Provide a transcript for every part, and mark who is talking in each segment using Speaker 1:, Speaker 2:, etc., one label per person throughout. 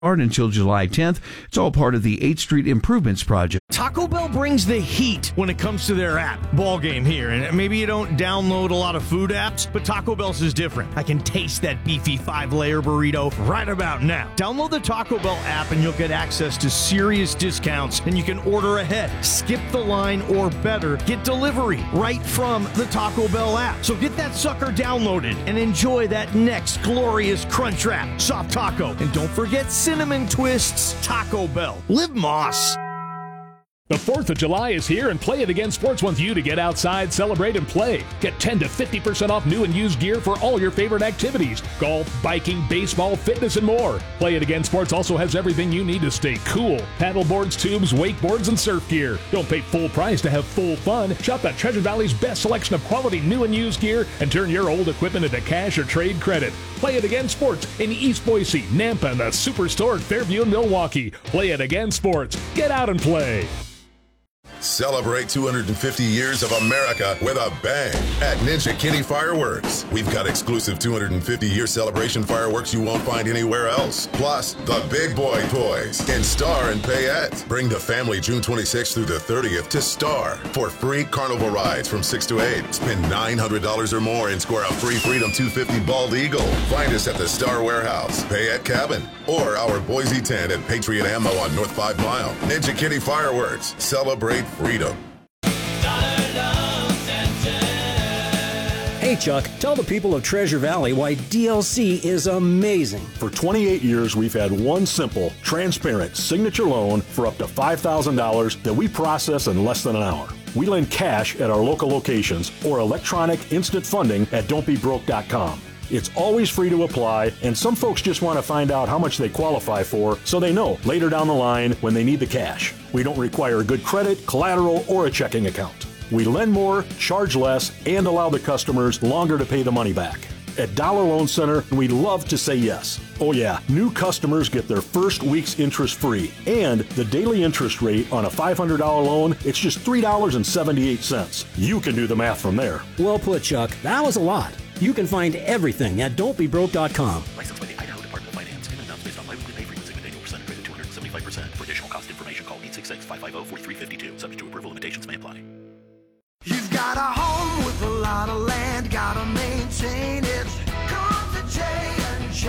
Speaker 1: until July 10th. It's all part of the 8th Street Improvements Project.
Speaker 2: Taco Bell brings the heat when it comes to their app. Ball game here. And maybe you don't download a lot of food apps, but Taco Bell's is different. I can taste that beefy 5-layer burrito right about now. Download the Taco Bell app and you'll get access to serious discounts, and you can order ahead, skip the line, or better, get delivery right from the Taco Bell app. So get that sucker downloaded and enjoy that next glorious crunch wrap, soft taco. And don't forget cinnamon twists. Taco Bell. Live Moss.
Speaker 3: The 4th of July is here, and Play It Again Sports wants you to get outside, celebrate, and play. Get 10 to 50% off new and used gear for all your favorite activities. Golf, biking, baseball, fitness, and more. Play It Again Sports also has everything you need to stay cool. Paddle boards, tubes, wakeboards, and surf gear. Don't pay full price to have full fun. Shop at Treasure Valley's best selection of quality new and used gear and turn your old equipment into cash or trade credit. Play It Again Sports in East Boise, Nampa, and the Superstore at Fairview and Milwaukee. Play It Again Sports. Get out and play.
Speaker 4: Celebrate 250 years of America with a bang at Ninja Kitty Fireworks. We've got exclusive 250-year celebration fireworks you won't find anywhere else. Plus, the big boy toys in Star and Payette. Bring the family June 26th through the 30th to Star for free carnival rides from 6 to 8. Spend $900 or more and score a free Freedom 250 Bald Eagle. Find us at the Star Warehouse, Payette Cabin, or our Boise 10 at Patriot Ammo on North 5 Mile. Ninja Kitty Fireworks. Celebrate freedom.
Speaker 5: Hey Chuck, tell the people of Treasure Valley why DLC is amazing.
Speaker 6: For 28 years, we've had one simple, transparent signature loan for up to $5,000 that we process in less than an hour. We lend cash at our local locations or electronic instant funding at don'tbebroke.com. It's always free to apply, and some folks just want to find out how much they qualify for so they know later down the line when they need the cash. We don't require good credit, collateral, or a checking account. We lend more, charge less, and allow the customers longer to pay the money back. At Dollar Loan Center, we love to say yes. Oh yeah, new customers get their first week's interest free. And the daily interest rate on a $500 loan, it's just $3.78. You can do the math from there.
Speaker 5: Well put, Chuck. That was a lot. You can find everything at don'tbebroke.com.
Speaker 7: Licensed by the Idaho Department of Finance. Payment amounts based on biweekly pay frequency with annual percentage rate of 275%. For additional cost information, call 866-550-4352. Subject to approval, limitations may apply.
Speaker 8: You've got a home with a lot of land, gotta maintain it. Come to J&J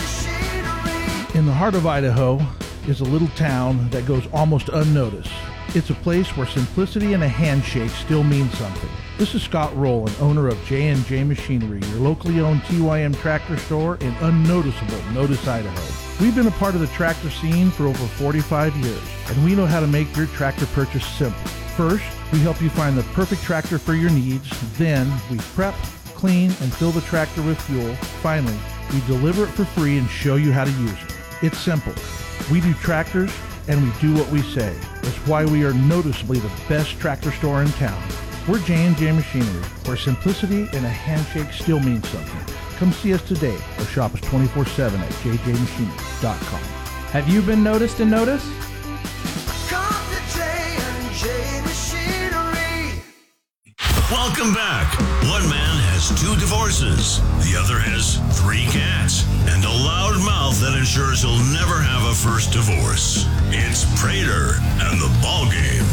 Speaker 8: Machinery.
Speaker 9: In the heart of Idaho is a little town that goes almost unnoticed. It's a place where simplicity and a handshake still mean something. This is Scott Rowland, owner of J&J Machinery, your locally owned TYM tractor store in unnoticeable Notice, Idaho. We've been a part of the tractor scene for over 45 years, and we know how to make your tractor purchase simple. First, we help you find the perfect tractor for your needs. Then, we prep, clean, and fill the tractor with fuel. Finally, we deliver it for free and show you how to use it. It's simple. We do tractors, and we do what we say. That's why we are noticeably the best tractor store in town. We're J&J Machinery, where simplicity and a handshake still means something. Come see us today or shop us 24/7 at jjmachinery.com.
Speaker 10: Have you been noticed and noticed?
Speaker 8: Come to J&J Machinery.
Speaker 11: Welcome back. One man has 2 divorces. The other has 3 cats. And a loud mouth that ensures he'll never have a first divorce. It's Prater and the Ball Game.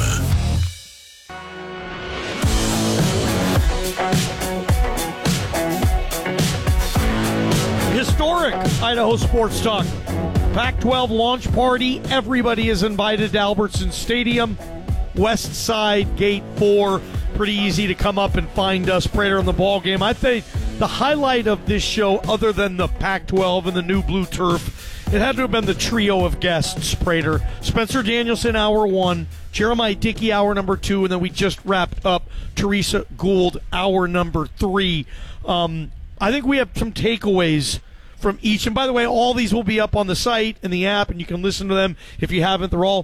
Speaker 2: Historic Idaho Sports Talk. Pac-12 launch party. Everybody is invited to Albertson Stadium. West Side, Gate 4. Pretty easy to come up and find us. Prater on the Ball Game. I think the highlight of this show, other than the Pac-12 and the new blue turf, it had to have been the trio of guests, Prater. Spencer Danielson, hour 1. Jeremiah Dickey, hour number 2. And then we just wrapped up Teresa Gould, hour number 3. I think we have some takeaways from each. And by the way, all these will be up on the site and the app, and you can listen to them if you haven't. They're all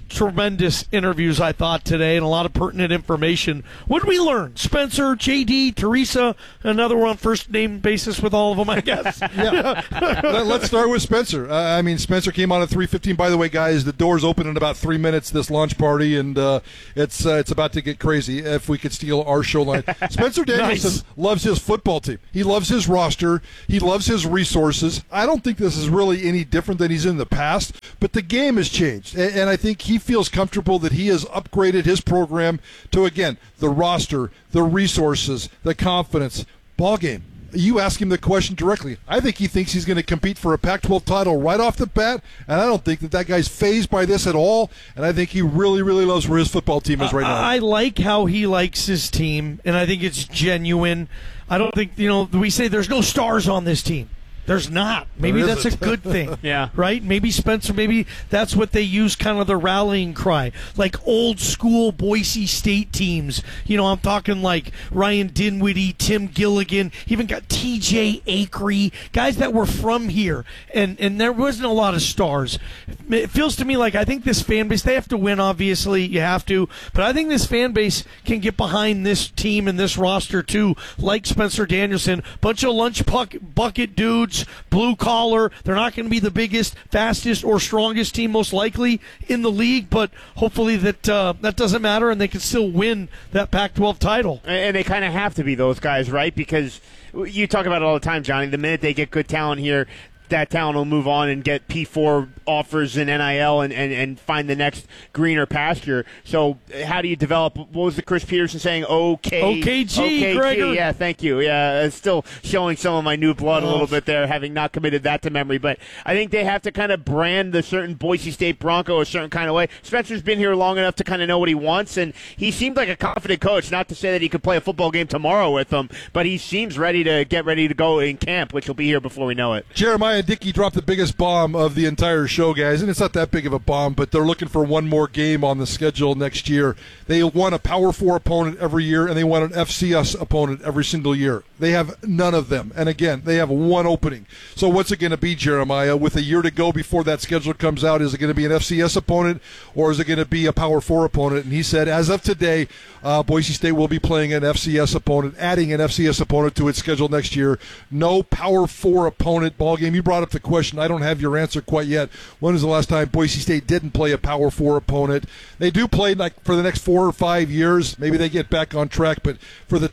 Speaker 2: tremendous interviews, I thought, today, and a lot of pertinent information. What did we learn? Spencer, JD, Teresa, another one on first name basis with all of them, I guess.
Speaker 12: Yeah. Let's start with Spencer. Spencer came on at 3:15. By the way, guys, the doors open in about 3 minutes, this launch party, and it's about to get crazy if we could steal our show line. Spencer Danielson loves his football team. He loves his roster. He loves his resources. I don't think this is really any different than he's in the past, but the game has changed, and I think he feels comfortable that he has upgraded his program to, again, the roster, the resources, the confidence. Ball game. You ask him the question directly. I think he thinks he's going to compete for a Pac-12 title right off the bat, and I don't think that guy's fazed by this at all, and I think he really, really loves where his football team is right now.
Speaker 2: I like how he likes his team, and I think it's genuine. I don't think, we say there's no stars on this team. There's not. Maybe that's a good thing.
Speaker 13: Yeah.
Speaker 2: Right? Maybe Spencer, maybe that's what they use, kind of the rallying cry. Like old school Boise State teams. I'm talking like Ryan Dinwiddie, Tim Gilligan, even got TJ Acree, guys that were from here. And there wasn't a lot of stars. It feels to me like I think this fan base, they have to win, obviously. You have to. But I think this fan base can get behind this team and this roster, too, like Spencer Danielson. Bunch of lunch bucket dudes. Blue collar. They're not going to be the biggest, fastest, or strongest team most likely in the league, but hopefully that doesn't matter and they can still win that Pac-12 title.
Speaker 13: And they kind of have to be those guys, right? Because you talk about it all the time, Johnny. The minute they get good talent here, that talent will move on and get P4 offers in NIL and find the next greener pasture. So how do you develop, what was the Chris Peterson saying?
Speaker 2: OKG, Gregor.
Speaker 13: Yeah, thank you. Yeah, it's still showing some of my new blood a little bit there, having not committed that to memory. But I think they have to kind of brand the certain Boise State Bronco a certain kind of way. Spencer's been here long enough to kind of know what he wants, and he seemed like a confident coach. Not to say that he could play a football game tomorrow with them, but he seems ready to go in camp, which will be here before we know it.
Speaker 12: Jeremiah Dickey dropped the biggest bomb of the entire show, guys, and it's not that big of a bomb, but they're looking for one more game on the schedule next year. They want a Power 4 opponent every year, and they want an FCS opponent every single year. They have none of them, and again, they have one opening. So what's it going to be, Jeremiah? With a year to go before that schedule comes out, is it going to be an FCS opponent, or is it going to be a Power 4 opponent? And he said, as of today, Boise State will be playing an FCS opponent, adding an FCS opponent to its schedule next year. No Power 4 opponent ball game. You brought up the question. I don't have your answer quite yet. When was the last time Boise State didn't play a Power 4 opponent? They do play like for the next 4 or 5 years. Maybe they get back on track, but for the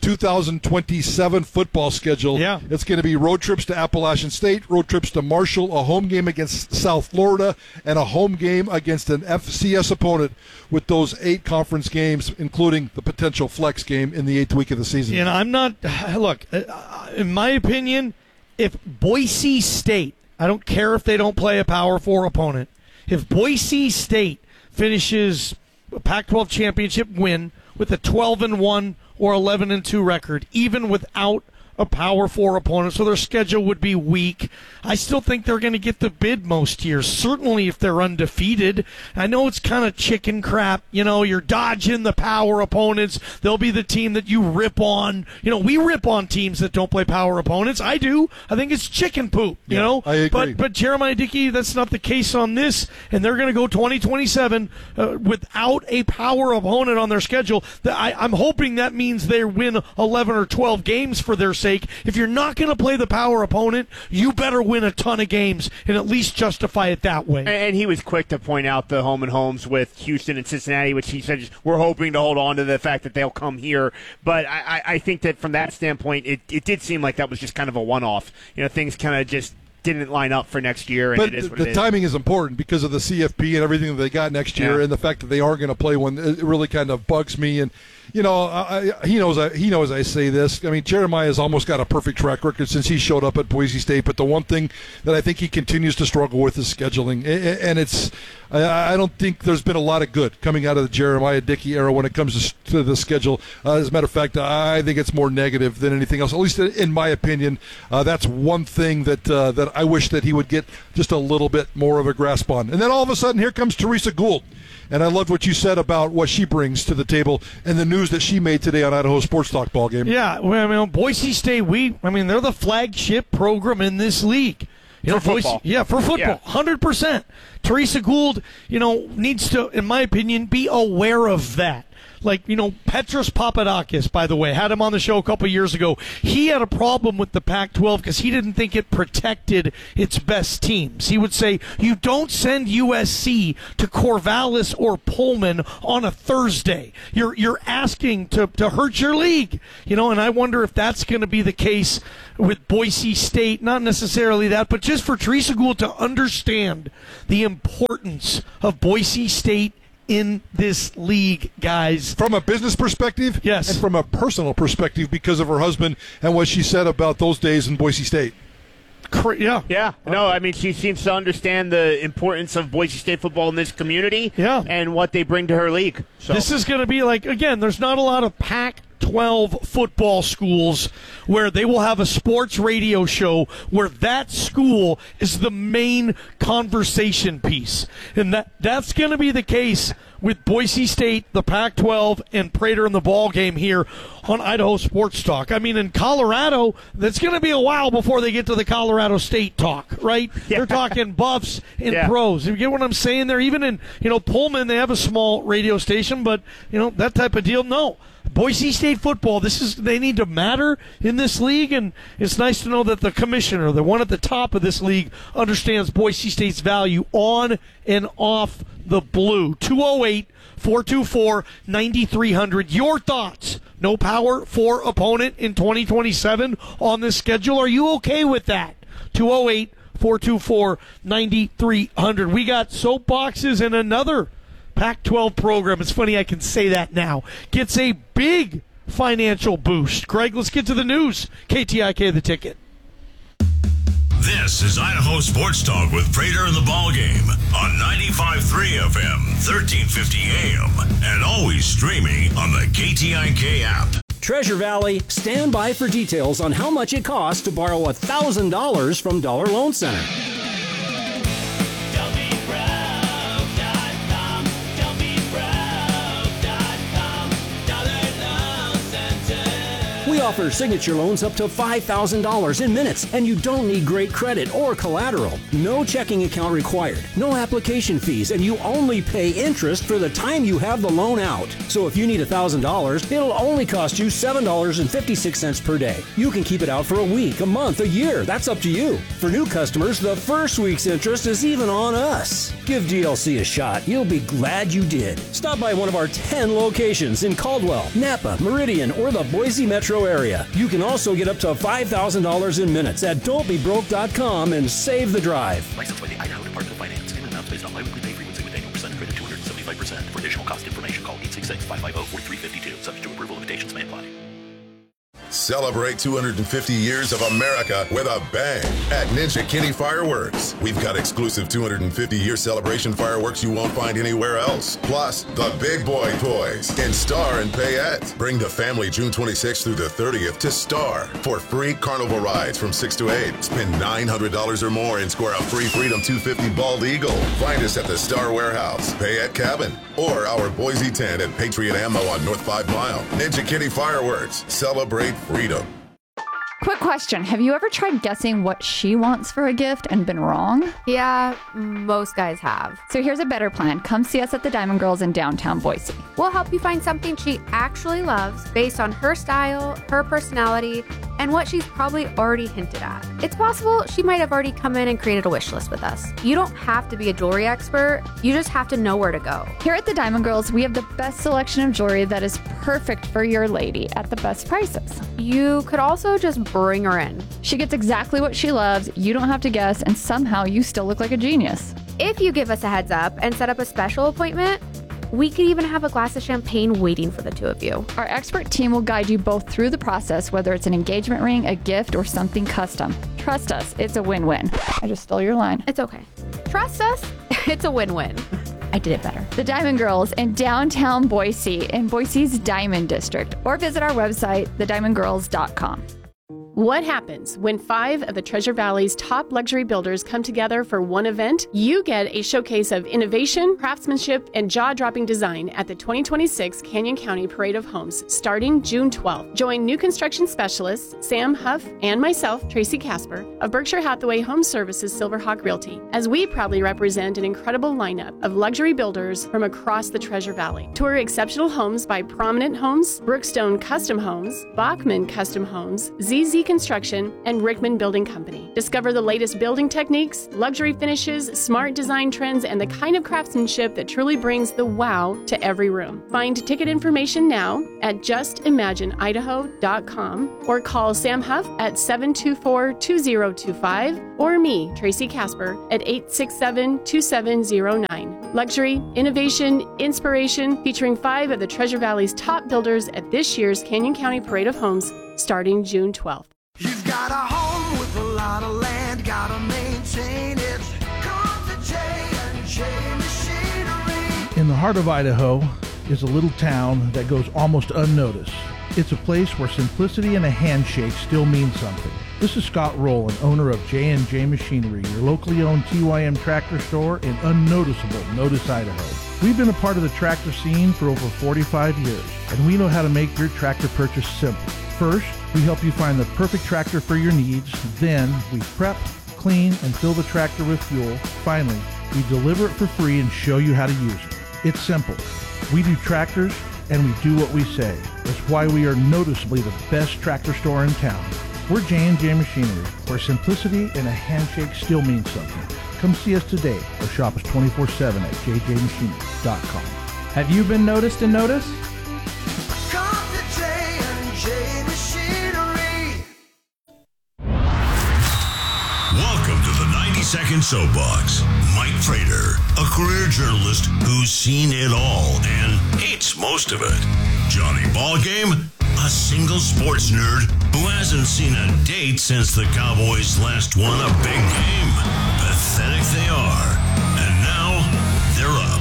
Speaker 12: 2027 football schedule, it's going to be road trips to Appalachian State, road trips to Marshall, a home game against South Florida, and a home game against an FCS opponent with those 8 conference games, including the potential flex game in the 8th week of the season.
Speaker 2: And I'm not, look, in my opinion, if Boise State, I don't care if they don't play a Power 4 opponent, if Boise State finishes a Pac-12 championship win with a 12-1 or 11-2 record, even without a Power 4 opponent, so their schedule would be weak, I still think they're going to get the bid most years, certainly if they're undefeated. I know it's kind of chicken crap. You're dodging the power opponents. They'll be the team that you rip on. We rip on teams that don't play power opponents. I do. I think it's chicken poop,
Speaker 12: I agree.
Speaker 2: But Jeremiah Dickey, that's not the case on this, and they're going to go 2027 without a power opponent on their schedule. I'm hoping that means they win 11 or 12 games for their sake. If you're not going to play the power opponent, you better win a ton of games and at least justify it that way.
Speaker 13: And he was quick to point out the home and homes with Houston and Cincinnati, which he said we're hoping to hold on to the fact that they'll come here. But I think that from that standpoint, it did seem like that was just kind of a one-off. Things kind of just didn't line up for next year. And
Speaker 12: but
Speaker 13: it is what
Speaker 12: the timing is important because of the CFP and everything that they got next year, and the fact that they are going to play one. It really kind of bugs me. And he knows I say this. I mean, Jeremiah's almost got a perfect track record since he showed up at Boise State. But the one thing that I think he continues to struggle with is scheduling, and I don't think there's been a lot of good coming out of the Jeremiah Dickey era when it comes to the schedule. As a matter of fact, I think it's more negative than anything else. At least in my opinion, that's one thing that I wish that he would get just a little bit more of a grasp on. And then all of a sudden, here comes Teresa Gould. And I loved what you said about what she brings to the table and the news that she made today on Idaho Sports Talk ball game.
Speaker 2: Yeah, Boise State, they're the flagship program in this league. For
Speaker 13: football.
Speaker 2: For football, 100%. Teresa Gould, needs to, in my opinion, be aware of that. Like, Petros Papadakis, by the way, had him on the show a couple years ago. He had a problem with the Pac-12 because he didn't think it protected its best teams. He would say, you don't send USC to Corvallis or Pullman on a Thursday. You're asking to hurt your league. And I wonder if that's going to be the case with Boise State. Not necessarily that, but just for Teresa Gould to understand the importance of Boise State in this league, guys.
Speaker 12: From a business perspective,
Speaker 2: yes,
Speaker 12: and from a personal perspective because of her husband and what she said about those days in Boise State.
Speaker 2: Yeah.
Speaker 13: No, I mean, she seems to understand the importance of Boise State football in this community and what they bring to her league. So.
Speaker 2: This is going to be like, again, there's not a lot of Pac-12 football schools where they will have a sports radio show where that school is the main conversation piece. And that's going to be the case with Boise State, the Pac-12, and Prater in the ball game here on Idaho Sports Talk. I mean, in Colorado, that's going to be a while before they get to the Colorado State talk, right? Yeah. They're talking buffs and pros. You get what I'm saying there? Even in, Pullman, they have a small radio station, but, that type of deal, no. Boise State football, they need to matter in this league, and it's nice to know that the commissioner, the one at the top of this league, understands Boise State's value on and off the blue. 208-424-9300. Your thoughts? No power for opponent in 2027 on this schedule. Are you okay with that? 208-424-9300. We got soapboxes and another Pac-12 program. It's funny I can say that now. Gets a big financial boost. Greg, let's get to the news. KTIK, the ticket.
Speaker 11: This is Idaho Sports Talk with Prater and the Ball Game on 95.3 FM, 1350 AM, and always streaming on the KTIK app.
Speaker 5: Treasure Valley, stand by for details on how much it costs to borrow $1,000 from Dollar Loan Center. We offer signature loans up to $5,000 in minutes, and you don't need great credit or collateral. No checking account required, no application fees, and you only pay interest for the time you have the loan out. So if you need $1,000, it'll only cost you $7.56 per day. You can keep it out for a week, a month, a year. That's up to you. For new customers, the first week's interest is even on us. Give DLC a shot. You'll be glad you did. Stop by one of our 10 locations in Caldwell, Napa, Meridian, or the Boise metro area. You can also get up to $5,000 in minutes at don'tbebroke.com and save the drive.
Speaker 7: Licensed by the Idaho Department of Finance. Payment amounts based on biweekly pay frequency with annual percent credit 275%. For additional cost information, call 866-550-4352. Subject to approval, limitations may apply.
Speaker 4: Celebrate 250 years of America with a bang at Ninja Kinney Fireworks. We've got exclusive 250-year celebration fireworks you won't find anywhere else. Plus, the big boy toys in Star and Payette. Bring the family June 26th through the 30th to Star for free carnival rides from 6 to 8. Spend $900 or more and score a free Freedom 250 Bald Eagle. Find us at the Star Warehouse, Payette Cabin, or our Boise tent at Patriot Ammo on North 5 Mile. Ninja Kinney Fireworks. Celebrate freedom.
Speaker 14: Quick question. Have you ever tried guessing what she wants for a gift and been wrong?
Speaker 15: Yeah, most guys have.
Speaker 14: So here's a better plan. Come see us at the Diamond Girls in downtown Boise.
Speaker 15: We'll help you find something she actually loves based on her style, her personality, and what she's probably already hinted at. It's possible she might have already come in and created a wish list with us. You don't have to be a jewelry expert. You just have to know where to go.
Speaker 14: Here at the Diamond Girls, we have the best selection of jewelry that is perfect for your lady at the best prices.
Speaker 15: You could also just bring her in.
Speaker 14: She gets exactly what she loves. You don't have to guess, and somehow you still look like a genius.
Speaker 15: If you give us a heads up and set up a special appointment, we could even have a glass of champagne waiting for the two of you.
Speaker 14: Our expert team will guide you both through the process, whether it's an engagement ring, a gift, or something custom. Trust us, it's a win-win. I just stole your line.
Speaker 15: It's okay. Trust us, it's a win-win. I did it better.
Speaker 14: The Diamond Girls in downtown Boise, in Boise's Diamond District, or visit our website, thediamondgirls.com.
Speaker 16: What happens when 5 of the Treasure Valley's top luxury builders come together for one event? You get a showcase of innovation, craftsmanship, and jaw-dropping design at the 2026 Canyon County Parade of Homes starting June 12th. Join new construction specialists Sam Huff and myself, Tracy Casper, of Berkshire Hathaway Home Services Silverhawk Realty, as we proudly represent an incredible lineup of luxury builders from across the Treasure Valley. Tour exceptional homes by Prominent Homes, Brookstone Custom Homes, Bachman Custom Homes, ZZ Construction, and Rickman Building Company. Discover the latest building techniques, luxury finishes, smart design trends, and the kind of craftsmanship that truly brings the wow to every room. Find ticket information now at justimagineidaho.com or call Sam Huff at 724-2025 or me, Tracy Casper, at 867-2709. Luxury, innovation, inspiration, featuring 5 of the Treasure Valley's top builders at this year's Canyon County Parade of Homes starting June 12th.
Speaker 8: You've got a home with a lot of land, gotta maintain it. Come to J&J Machinery.
Speaker 9: In the heart of Idaho is a little town that goes almost unnoticed. It's a place where simplicity and a handshake still mean something. This is Scott Rowland, owner of J&J Machinery, your locally owned TYM tractor store in unnoticeable Notice, Idaho. We've been a part of the tractor scene for over 45 years, and we know how to make your tractor purchase simple. First, we help you find the perfect tractor for your needs. Then, we prep, clean, and fill the tractor with fuel. Finally, we deliver it for free and show you how to use it. It's simple. We do tractors, and we do what we say. That's why we are noticeably the best tractor store in town. We're J&J Machinery, where simplicity and a handshake still means something. Come see us today or shop us 24/7 at jjmachinery.com.
Speaker 10: Have you been noticed and noticed?
Speaker 8: Come to J&J Machinery.
Speaker 11: Welcome to the 90-second soapbox. Mike Trader, a career journalist who's seen it all and hates most of it. Johnny Ballgame, a single sports nerd who hasn't seen a date since the Cowboys last won a big game. Pathetic they are. And now, they're up.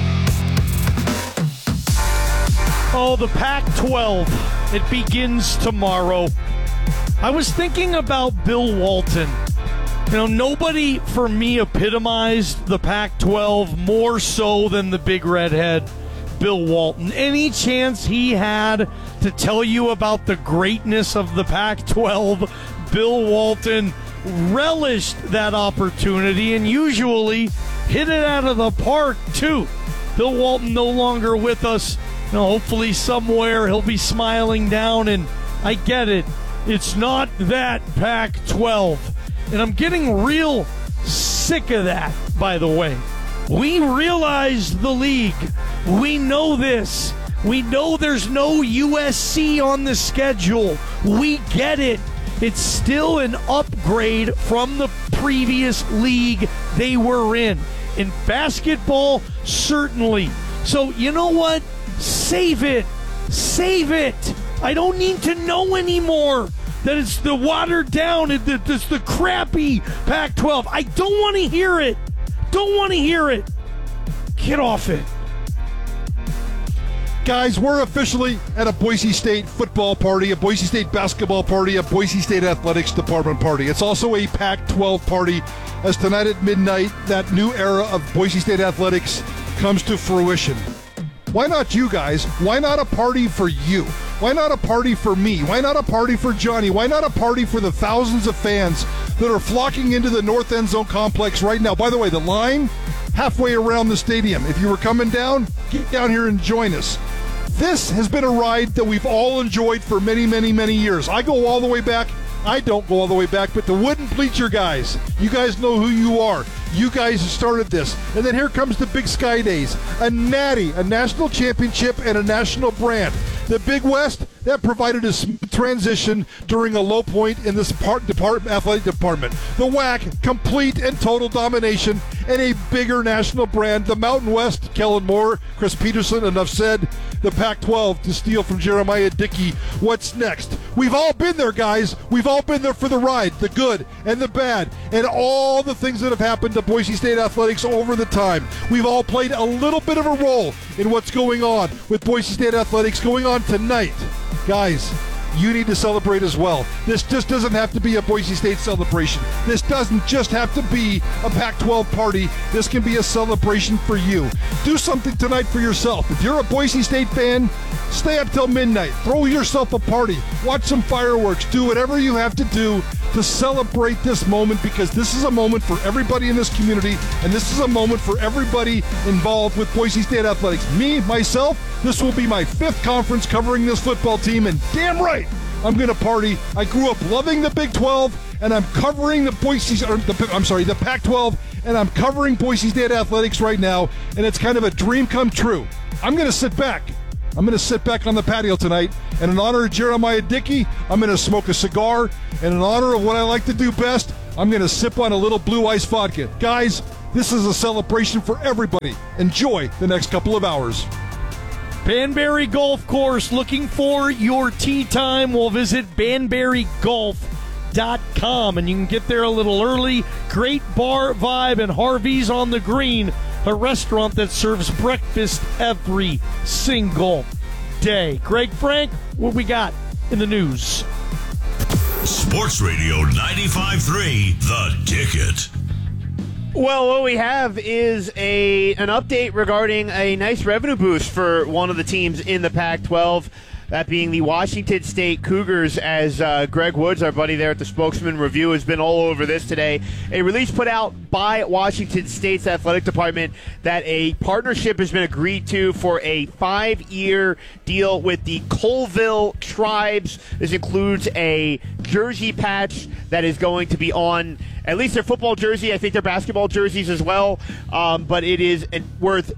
Speaker 2: Oh, the Pac-12. It begins tomorrow. I was thinking about Bill Walton. You know, nobody for me epitomized the Pac-12 more so than the big redhead, Bill Walton. Any chance he had to tell you about the greatness of the Pac-12, Bill Walton relished that opportunity and usually hit it out of the park, too. Bill Walton no longer with us. You know, hopefully somewhere he'll be smiling down, and I get it. It's not that Pac-12. And I'm getting real sick of that, by the way. We realize the league. We know this. We know there's no USC on the schedule. We get it. It's still an upgrade from the previous league they were in. In basketball, certainly. So, you know what? Save it. Save it. I don't need to know anymore that it's the watered down, it's the crappy Pac-12. I don't want to hear it. Don't want to hear it. Get off it.
Speaker 12: Guys, we're officially at a Boise State football party, a Boise State basketball party, a Boise State athletics department party. It's also a Pac-12 party, as tonight at midnight, that new era of Boise State athletics comes to fruition. Why not you guys? Why not a party for you? Why not a party for me? Why not a party for Johnny? Why not a party for the thousands of fans that are flocking into the North End Zone complex right now? By the way, the line halfway around the stadium. If you were coming down, get down here and join us. This has been a ride that we've all enjoyed for many, many, many years. I go all the way back. I don't go all the way back, but the Wooden Bleacher guys, you guys know who you are. You guys started this. And then here comes the Big Sky Days, a natty, a national championship, and a national brand. The Big West, that provided a smooth transition during a low point in this athletic department. The WAC, complete and total domination, and a bigger national brand. The Mountain West, Kellen Moore, Chris Peterson, enough said. The Pac-12, to steal from Jeremiah Dickey. What's next? We've all been there, guys. We've all been there for the ride, the good and the bad, and all the things that have happened to Boise State athletics over the time. We've all played a little bit of a role in what's going on with Boise State athletics going on tonight. Guys, you need to celebrate as well. This just doesn't have to be a Boise State celebration. This doesn't just have to be a Pac-12 party. This can be a celebration for you. Do something tonight for yourself. If you're a Boise State fan, stay up till midnight. Throw yourself a party. Watch some fireworks. Do whatever you have to do to celebrate this moment, because this is a moment for everybody in this community, and this is a moment for everybody involved with Boise State athletics. Me, myself, this will be my 5th conference covering this football team, and damn right, I'm going to party. I grew up loving the Big 12, and I'm covering the Pac-12, and I'm covering Boise State athletics right now, and it's kind of a dream come true. I'm going to sit back. I'm going to sit back on the patio tonight, and in honor of Jeremiah Dickey, I'm going to smoke a cigar, and in honor of what I like to do best, I'm going to sip on a little Blue Ice vodka. Guys, this is a celebration for everybody. Enjoy the next couple of hours.
Speaker 2: Banbury Golf Course, looking for your tee time. We'll visit banburygolf.com, and you can get there a little early. Great bar vibe, and Harvey's on the Green, a restaurant that serves breakfast every single day. Greg Frank, what we got in the news?
Speaker 11: Sports Radio 95.3, The Ticket.
Speaker 13: Well, what we have is an update regarding a nice revenue boost for one of the teams in the Pac-12, that being the Washington State Cougars, as Greg Woods, our buddy there at the Spokesman Review, has been all over this today. A release put out by Washington State's athletic department that a partnership has been agreed to for a 5-year deal with the Colville Tribes. This includes a jersey patch that is going to be on at least their football jersey. I think their basketball jerseys as well, but it is worth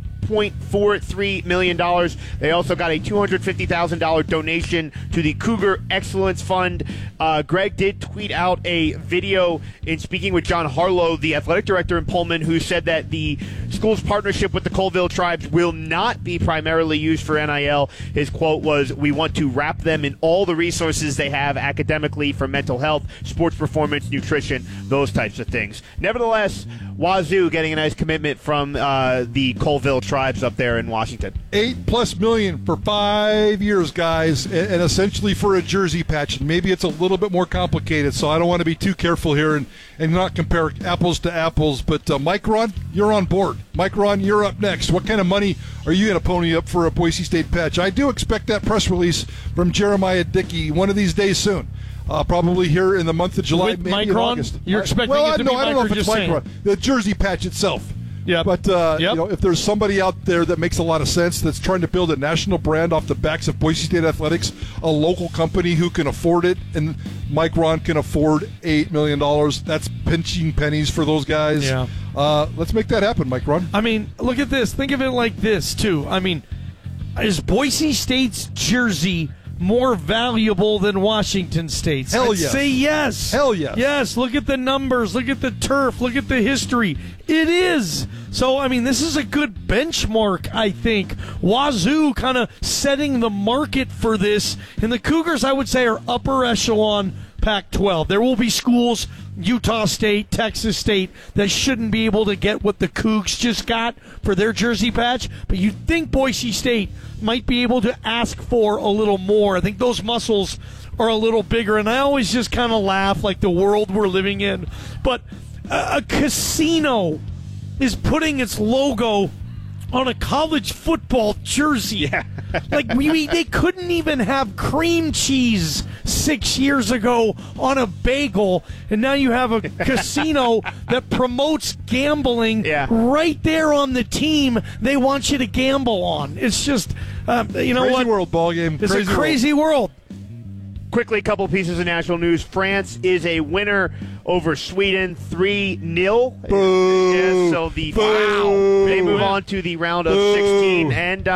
Speaker 13: $8.43 million. They also got a $250,000 donation to the Cougar Excellence Fund. Greg did tweet out a video in speaking with John Harlow, the athletic director in Pullman, who said that the school's partnership with the Colville Tribes will not be primarily used for NIL. His quote was, "We want to wrap them in all the resources they have academically for mental health, sports performance, nutrition, those types of things." Nevertheless, Wazoo getting a nice commitment from the Colville Tribes up there in Washington.
Speaker 12: $8+ million for 5 years, guys, and essentially for a jersey patch. And maybe it's a little bit more complicated, so I don't want to be too careful here and not compare apples to apples. But Micron, you're on board. Micron, you're up next. What kind of money are you going to pony up for a Boise State patch? I do expect that press release from Jeremiah Dickey one of these days soon. Probably here in the month of July,
Speaker 2: with
Speaker 12: maybe
Speaker 2: Micron?
Speaker 12: in August.
Speaker 2: You're expecting it to be
Speaker 12: I don't know if
Speaker 2: Micron,
Speaker 12: it's
Speaker 2: just
Speaker 12: Micron.
Speaker 2: saying.
Speaker 12: The jersey patch itself.
Speaker 2: Yeah,
Speaker 12: but if there's somebody out there that makes a lot of sense, that's trying to build a national brand off the backs of Boise State athletics, a local company who can afford it, and Micron can afford $8 million. That's pinching pennies for those guys.
Speaker 2: Yeah.
Speaker 12: Let's make that happen, Micron.
Speaker 2: I mean, look at this. Think of it like this, too. I mean, is Boise State's jersey more valuable than Washington State's?
Speaker 12: Hell
Speaker 2: I'd
Speaker 12: yes.
Speaker 2: say yes.
Speaker 12: Hell yes.
Speaker 2: Yes, look at the numbers, look at the turf, look at the history. It is. So, I mean, this is a good benchmark, I think. Wazoo kind of setting the market for this. And the Cougars, I would say, are upper echelon Pac-12. There will be schools, Utah State, Texas State, that shouldn't be able to get what the Cougs just got for their jersey patch. But you'd think Boise State might be able to ask for a little more. I think those muscles are a little bigger. And I always just kind of laugh like the world we're living in. But a casino is putting its logo on a college football jersey. Yeah. Like they couldn't even have cream cheese 6 years ago on a bagel, and now you have a casino that promotes gambling right there on the team they want you to gamble on. It's just, you know
Speaker 12: crazy
Speaker 2: what?
Speaker 12: World ball game.
Speaker 2: It's a crazy world.
Speaker 13: Quickly, a couple pieces of national news. France is a winner over Sweden, 3-0.
Speaker 12: Boo.
Speaker 13: So they move on to the round of 16. And,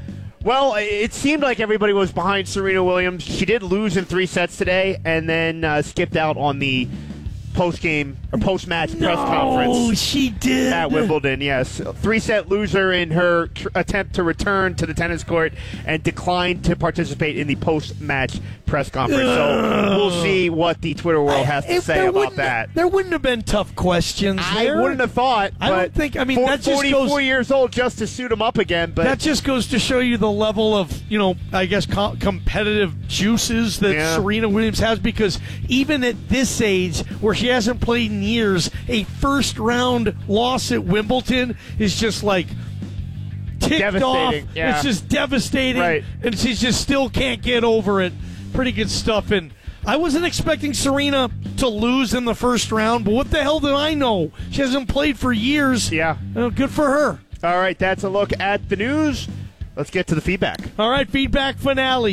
Speaker 13: well, it seemed like everybody was behind Serena Williams. She did lose in 3 sets today and then skipped out on the post-game or post-match press conference.
Speaker 2: Oh, she did.
Speaker 13: At Wimbledon, yes. 3-set loser in her attempt to return to the tennis court and declined to participate in the post-match press conference. So we'll see what the Twitter world has to say about that.
Speaker 2: There wouldn't have been tough questions there.
Speaker 13: I wouldn't have thought.
Speaker 2: I don't think. I mean, that just
Speaker 13: 44
Speaker 2: goes,
Speaker 13: years old just to suit him up again. But
Speaker 2: that just goes to show you the level of, I guess, competitive juices that Serena Williams has, because even at this age, where she hasn't played in years, a first-round loss at Wimbledon is just like ticked off.
Speaker 13: Yeah.
Speaker 2: It's just devastating,
Speaker 13: right.
Speaker 2: And she just still can't get over it. Pretty good stuff. And I wasn't expecting Serena to lose in the first round, but what the hell did I know? She hasn't played for years.
Speaker 13: Yeah.
Speaker 2: Good for her.
Speaker 13: All right, that's a look at the news. Let's get to the feedback.
Speaker 2: All right, feedback finale.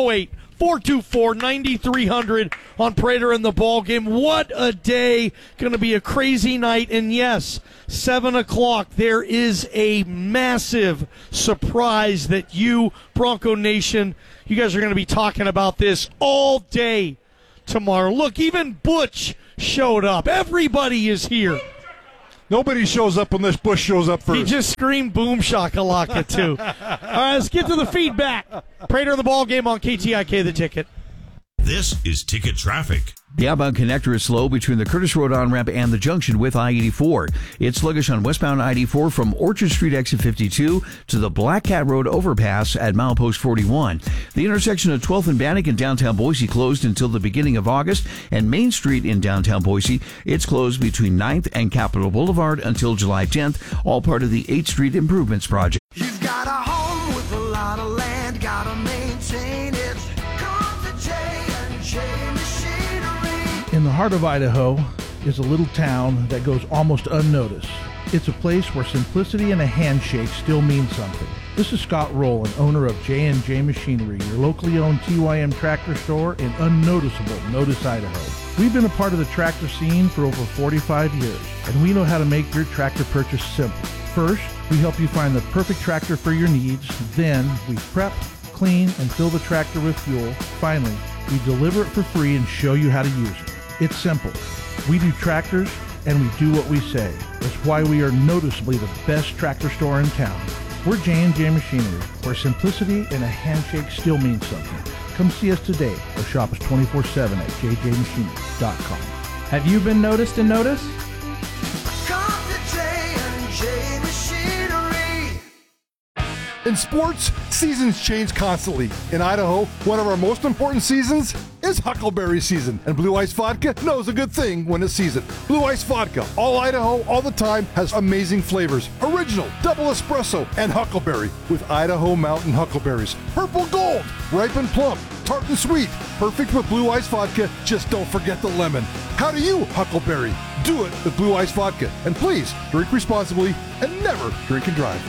Speaker 2: 208-424-9300 on Prater in the ball game. What a day. Going to be a crazy night. And yes, 7 o'clock, there is a massive surprise that you, Bronco Nation, you guys are going to be talking about this all day tomorrow. Look, even Butch showed up. Everybody is here.
Speaker 12: Nobody shows up unless Bush shows up first.
Speaker 2: He just screamed boom shakalaka too. All right, let's get to the feedback. Prater in the ball game on KTIK The Ticket.
Speaker 11: This is Ticket Traffic.
Speaker 1: The outbound connector is slow between the Curtis Road on-ramp and the junction with I-84. It's sluggish on westbound I-84 from Orchard Street exit 52 to the Black Cat Road overpass at milepost 41. The intersection of 12th and Bannock in downtown Boise closed until the beginning of August, and Main Street in downtown Boise, it's closed between 9th and Capitol Boulevard until July 10th, all part of the 8th Street Improvements Project.
Speaker 8: You've got a home with a lot of land, gotta maintain it. Come to J&J Machinery.
Speaker 9: In the heart of Idaho is a little town that goes almost unnoticed. It's a place where simplicity and a handshake still mean something. This is Scott Rowland, owner of J&J Machinery, your locally owned TYM tractor store in unnoticeable Notice, Idaho. We've been a part of the tractor scene for over 45 years, and we know how to make your tractor purchase simple. First, we help you find the perfect tractor for your needs. Then, we prep, clean, and fill the tractor with fuel. Finally, we deliver it for free and show you how to use it. It's simple. We do tractors, and we do what we say. That's why we are noticeably the best tractor store in town. We're J&J Machinery, where simplicity and a handshake still means something. Come see us today or shop us 24/7 at jjmachinery.com.
Speaker 10: Have you been noticed and noticed?
Speaker 8: Come to J&J Machinery.
Speaker 12: In sports, seasons change constantly. In Idaho, one of our most important seasons is Huckleberry season, and Blue Ice Vodka knows a good thing when it's season. Blue Ice Vodka, all Idaho, all the time, has amazing flavors. Original, double espresso, and Huckleberry with Idaho Mountain Huckleberries. Purple Gold, ripe and plump, tart and sweet. Perfect with Blue Ice Vodka, just don't forget the lemon. How do you Huckleberry? Do it with Blue Ice Vodka. And please, drink responsibly and never drink and drive.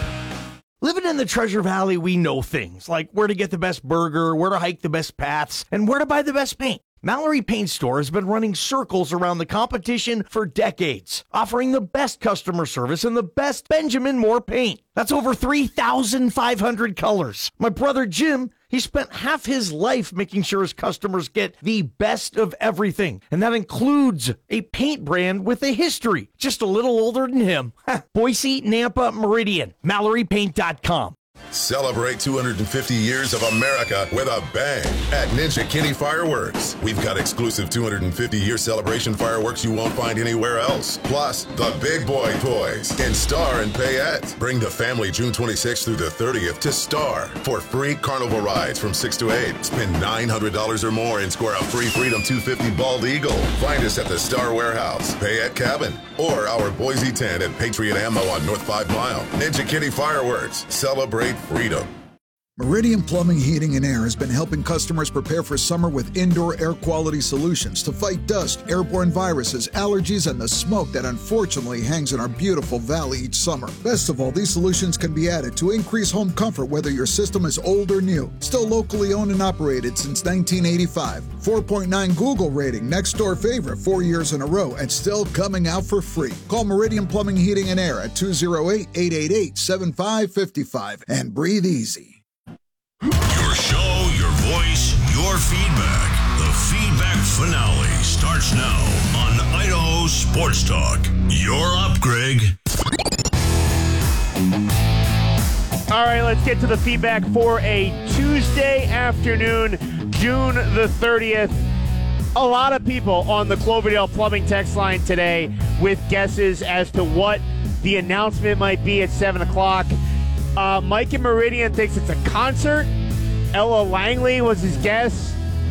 Speaker 17: Living in the Treasure Valley, we know things like where to get the best burger, where to hike the best paths, and where to buy the best paint. Mallory Paint Store has been running circles around the competition for decades, offering the best customer service and the best Benjamin Moore paint. That's over 3,500 colors. My brother Jim, he spent half his life making sure his customers get the best of everything, and that includes a paint brand with a history, just a little older than him. Boise, Nampa, Meridian, MalloryPaint.com.
Speaker 4: Celebrate 250 years of America with a bang at Ninja Kinney Fireworks. We've got exclusive 250-year celebration fireworks you won't find anywhere else. Plus, the big boy toys in Star and Payette. Bring the family June 26th through the 30th to Star for free carnival rides from 6 to 8. Spend $900 or more and score a free Freedom 250 Bald Eagle. Find us at the Star Warehouse, Payette Cabin, or our Boise tent at Patriot Ammo on North 5 Mile. Ninja Kinney Fireworks. Celebrate freedom.
Speaker 18: Meridian Plumbing, Heating, and Air has been helping customers prepare for summer with indoor air quality solutions to fight dust, airborne viruses, allergies, and the smoke that unfortunately hangs in our beautiful valley each summer. Best of all, these solutions can be added to increase home comfort whether your system is old or new. Still locally owned and operated since 1985. 4.9 Google rating, next door favorite 4 years in a row, and still coming out for free. Call Meridian Plumbing, Heating, and Air at 208-888-7555 and breathe easy.
Speaker 11: Your show, your voice, your feedback. The feedback finale starts now on Idaho Sports Talk. You're up, Greg.
Speaker 13: All right, let's get to the feedback for a Tuesday afternoon, June the 30th. A lot of people on the Cloverdale Plumbing text line today with guesses as to what the announcement might be at 7 o'clock. Mike in Meridian thinks it's a concert. Ella Langley was his guess.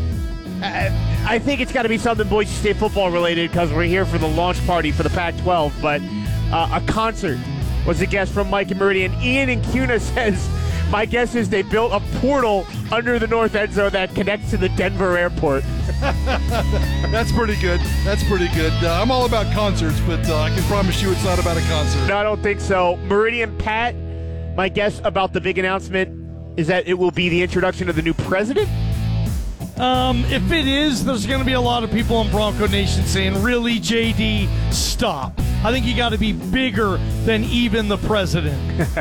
Speaker 13: I think it's got to be something Boise State football related because we're here for the launch party for the Pac-12, but a concert was a guess from Mike in Meridian. Ian in Cuna says, my guess is they built a portal under the north end zone that connects to the Denver airport.
Speaker 12: That's pretty good. That's pretty good. I'm all about concerts, but I can promise you it's not about a concert.
Speaker 13: No, I don't think so. Meridian Pat, my guess about the big announcement is that it will be the introduction of the new president.
Speaker 2: If it is, there's going to be a lot of people on Bronco Nation saying, really, JD, stop. I think you got to be bigger than even the president.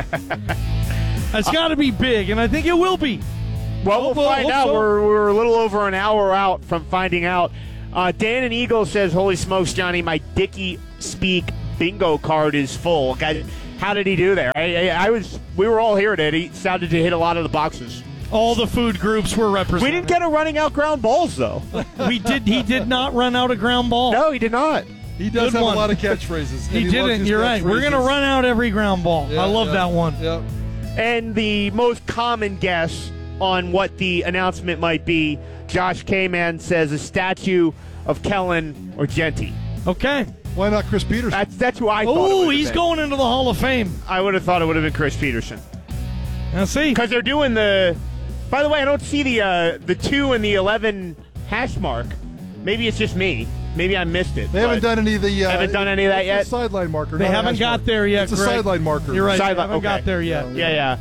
Speaker 2: It's got to be big, and I think it will be.
Speaker 13: Well, we'll find out.
Speaker 2: So.
Speaker 13: We're a little over an hour out from finding out. Dan and Eagle says, holy smokes, Johnny, my Dickie Speak bingo card is full. Guys, how did he do there? We were all here today. He sounded to hit a lot of the boxes.
Speaker 2: All the food groups were represented.
Speaker 13: We didn't get a running out ground balls, though.
Speaker 2: He did not run out a ground ball.
Speaker 13: No, he did not.
Speaker 12: He does have a lot of catchphrases.
Speaker 2: He didn't. You're right. We're going to run out every ground ball.
Speaker 12: Yeah,
Speaker 2: I love that one.
Speaker 12: Yeah.
Speaker 13: And the most common guess on what the announcement might be, Josh K-Man says a statue of Kellen or Genty.
Speaker 2: Okay.
Speaker 12: Why not Chris Peterson?
Speaker 13: That's who I thought.
Speaker 2: Oh, he's going into the Hall of Fame.
Speaker 13: I would have thought it would have been Chris Peterson.
Speaker 2: Now see,
Speaker 13: because they're doing the. By the way, I don't see the 2 and the 11 hash mark. Maybe it's just me. Maybe I missed it.
Speaker 12: They haven't done any of the.
Speaker 13: Haven't done any of that yet.
Speaker 12: It's a sideline marker.
Speaker 2: They haven't got there yet.
Speaker 12: It's a
Speaker 2: Greg.
Speaker 12: sideline marker.
Speaker 2: You're right.
Speaker 13: Sideline,
Speaker 2: They haven't got there yet.
Speaker 13: Yeah.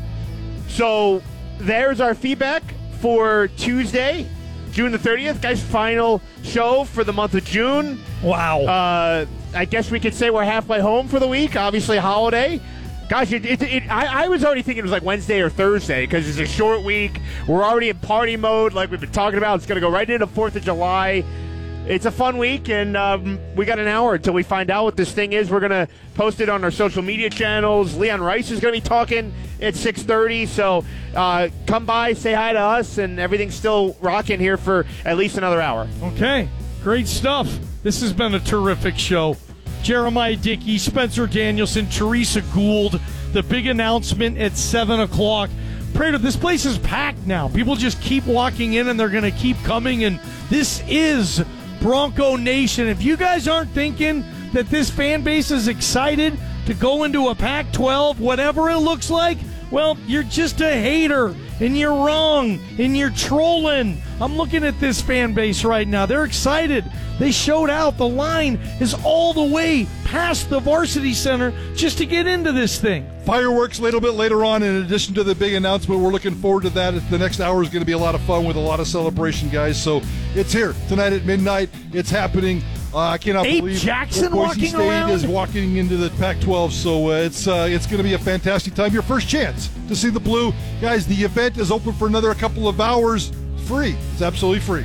Speaker 13: So there's our feedback for Tuesday, June the 30th. Guys, final show for the month of June.
Speaker 2: Wow.
Speaker 13: I guess we could say we're halfway home for the week. Obviously, holiday. Gosh, I was already thinking it was like Wednesday or Thursday because it's a short week. We're already in party mode like we've been talking about. It's going to go right into 4th of July. It's a fun week, and we got an hour until we find out what this thing is. We're going to post it on our social media channels. Leon Rice is going to be talking at 6:30, so come by, say hi to us, and everything's still rocking here for at least another hour.
Speaker 2: Okay, great stuff. This has been a terrific show. Jeremiah Dickey, Spencer Danielson, Teresa Gould, the big announcement at 7 o'clock. Prater, this place is packed now. People just keep walking in, and they're going to keep coming, and this is Bronco Nation. If you guys aren't thinking that this fan base is excited to go into a Pac-12, whatever it looks like, well, you're just a hater, and you're wrong, and you're trolling. I'm looking at this fan base right now. They're excited. They showed out. The line is all the way past the Varsity Center just to get into this thing.
Speaker 12: Fireworks a little bit later on in addition to the big announcement. We're looking forward to that. The next hour is going to be a lot of fun with a lot of celebration, guys. So it's here tonight at midnight. It's happening. I cannot believe
Speaker 2: Jackson
Speaker 12: Boise
Speaker 2: walking
Speaker 12: State
Speaker 2: around?
Speaker 12: is walking into the Pac-12. So it's going to be a fantastic time. Your first chance to see the blue. Guys, the event is open for another couple of hours. Free. It's absolutely free.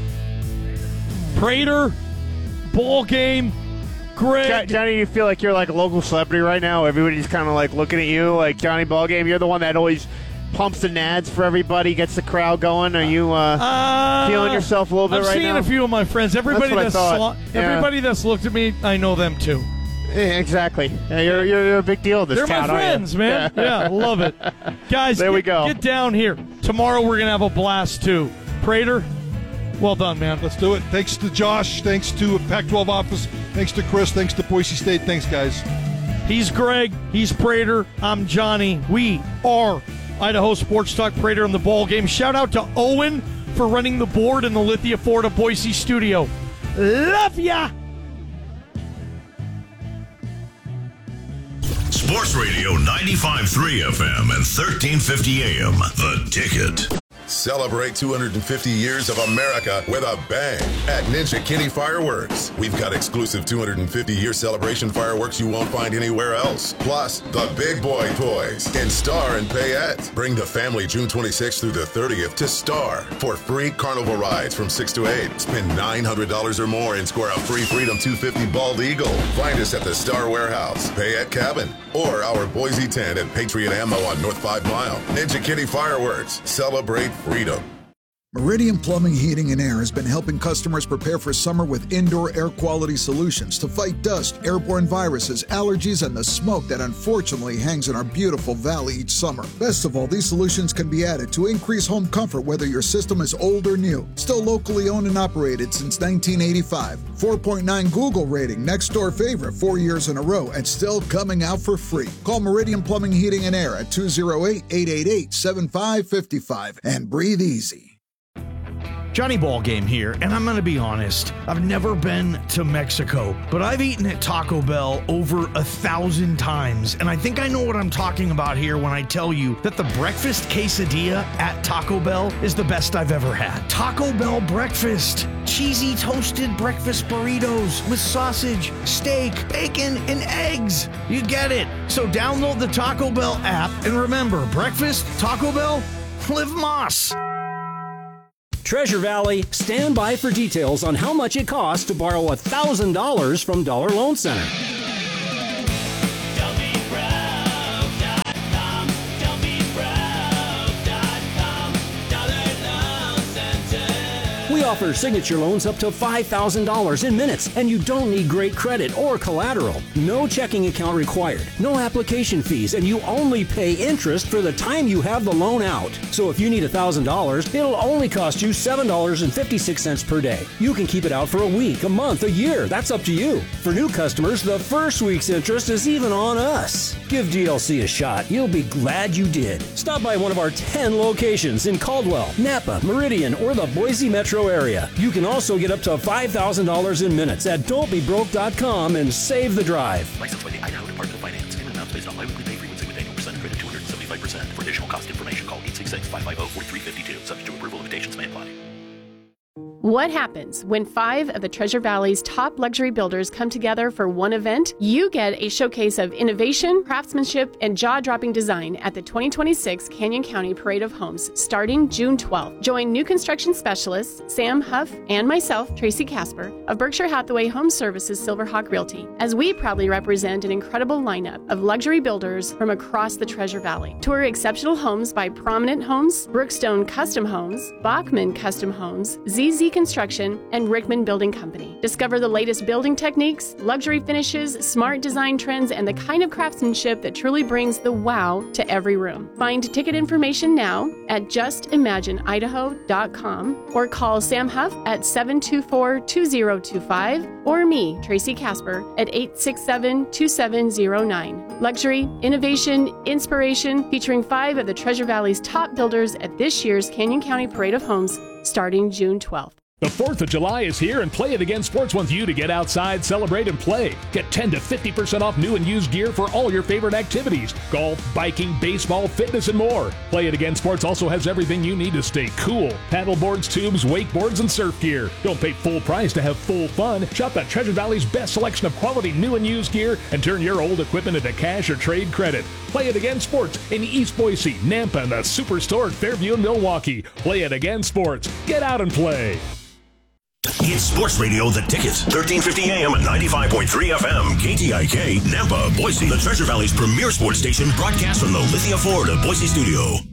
Speaker 2: Prater, ball game, Greg.
Speaker 13: Johnny, you feel like you're like a local celebrity right now? Everybody's kind of like looking at you like Johnny Ballgame. You're the one that always pumps the nads for everybody, gets the crowd going. Are you feeling yourself a little bit right now?
Speaker 2: I'm seeing a few of my friends. Everybody everybody that's looked at me, I know them too.
Speaker 13: Yeah, exactly. Yeah, you're a big deal in this
Speaker 2: They're
Speaker 13: town,
Speaker 2: my friends, man. Yeah, I love it. Guys,
Speaker 13: there we go.
Speaker 2: Get down here. Tomorrow we're going to have a blast too. Prater, well done, man.
Speaker 12: Let's do it. Thanks to Josh. Thanks to Pac-12 office. Thanks to Chris. Thanks to Boise State. Thanks, guys.
Speaker 2: He's Greg. He's Prater. I'm Johnny. We are Idaho Sports Talk. Prater in the ball game. Shout out to Owen for running the board in the Lithia Florida Boise studio. Love ya!
Speaker 11: Sports Radio 95.3 FM and 1350 AM. The Ticket.
Speaker 4: Celebrate 250 years of America with a bang at Ninja Kinney Fireworks. We've got exclusive 250-year celebration fireworks you won't find anywhere else. Plus, the big boy toys in Star and Payette. Bring the family June 26th through the 30th to Star for free carnival rides from 6 to 8. Spend $900 or more and score a free Freedom 250 Bald Eagle. Find us at the Star Warehouse, Payette Cabin, or our Boise tent at Patriot Ammo on North 5 Mile. Ninja Kinney Fireworks. Celebrate freedom.
Speaker 18: Meridian Plumbing, Heating, and Air has been helping customers prepare for summer with indoor air quality solutions to fight dust, airborne viruses, allergies, and the smoke that unfortunately hangs in our beautiful valley each summer. Best of all, these solutions can be added to increase home comfort whether your system is old or new. Still locally owned and operated since 1985. 4.9 Google rating, next door favorite 4 years in a row, and still coming out for free. Call Meridian Plumbing, Heating, and Air at 208-888-7555 and breathe easy.
Speaker 17: Johnny Ballgame here, and I'm going to be honest. I've never been to Mexico, but I've eaten at Taco Bell over 1,000 times, and I think I know what I'm talking about here when I tell you that the breakfast quesadilla at Taco Bell is the best I've ever had. Taco Bell breakfast. Cheesy toasted breakfast burritos with sausage, steak, bacon, and eggs. You get it. So download the Taco Bell app, and remember, breakfast, Taco Bell, live Moss.
Speaker 5: Treasure Valley, stand by for details on how much it costs to borrow $1,000 from Dollar Loan Center. We offer signature loans up to $5,000 in minutes, and you don't need great credit or collateral. No checking account required, no application fees, and you only pay interest for the time you have the loan out. So if you need $1,000, it'll only cost you $7.56 per day. You can keep it out for a week, a month, a year. That's up to you. For new customers, the first week's interest is even on us. Give DLC a shot. You'll be glad you did. Stop by one of our 10 locations in Caldwell, Napa, Meridian, or the Boise metro area. You can also get up to $5,000 in minutes at don'tbebroke.com and save the drive.
Speaker 7: Licensed by the Idaho Department of Finance. Payment amounts based on biweekly pay frequency with annual percent credit 275%. For additional cost information, call 866-550-4352. Subject to approval, limitations may apply.
Speaker 16: What happens when 5 of the Treasure Valley's top luxury builders come together for one event? You get a showcase of innovation, craftsmanship, and jaw-dropping design at the 2026 Canyon County Parade of Homes starting June 12th. Join new construction specialists Sam Huff and myself, Tracy Casper, of Berkshire Hathaway Home Services Silverhawk Realty, as we proudly represent an incredible lineup of luxury builders from across the Treasure Valley. Tour exceptional homes by Prominent Homes, Brookstone Custom Homes, Bachman Custom Homes, ZZ Construction, and Rickman Building Company. Discover the latest building techniques, luxury finishes, smart design trends, and the kind of craftsmanship that truly brings the wow to every room. Find ticket information now at justimagineidaho.com or call Sam Huff at 724-2025 or me, Tracy Casper, at 867-2709. Luxury, innovation, inspiration, featuring 5 of the Treasure Valley's top builders at this year's Canyon County Parade of Homes starting June 12th.
Speaker 3: The 4th of July is here, and Play It Again Sports wants you to get outside, celebrate, and play. Get 10 to 50% off new and used gear for all your favorite activities. Golf, biking, baseball, fitness, and more. Play It Again Sports also has everything you need to stay cool. Paddleboards, tubes, wakeboards, and surf gear. Don't pay full price to have full fun. Shop at Treasure Valley's best selection of quality new and used gear and turn your old equipment into cash or trade credit. Play It Again Sports in East Boise, Nampa, and the Superstore at Fairview and Milwaukee. Play It Again Sports. Get out and play.
Speaker 11: It's Sports Radio The Ticket, 1350 AM and 95.3 FM, KTIK, Nampa, Boise, the Treasure Valley's premier sports station, broadcast from the Lithia Ford of Boise studio.